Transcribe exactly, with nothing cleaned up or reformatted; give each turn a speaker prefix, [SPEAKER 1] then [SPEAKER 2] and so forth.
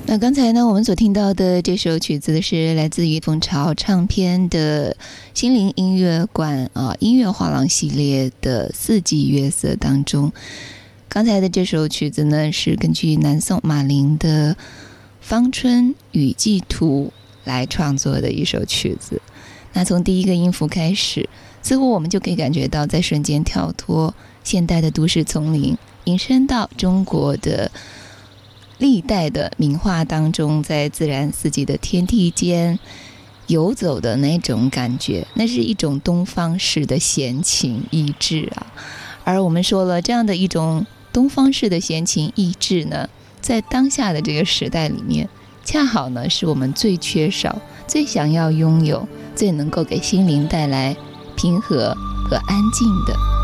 [SPEAKER 1] 那刚才呢，我们所听到的这首曲子是来自于蜂巢唱片的心灵音乐馆啊音乐画廊系列的四季月色当中。刚才的这首曲子呢，是根据南宋马陵的《芳春雨季图》来创作的一首曲子。那从第一个音符开始，似乎我们就可以感觉到在瞬间跳脱现代的都市丛林，引申到中国的历代的名画当中，在自然四季的天地间游走的那种感觉，那是一种东方式的闲情逸致啊。而我们说了，这样的一种东方式的闲情逸致呢，在当下的这个时代里面，恰好呢是我们最缺少、最想要拥有、最能够给心灵带来平和和安静的。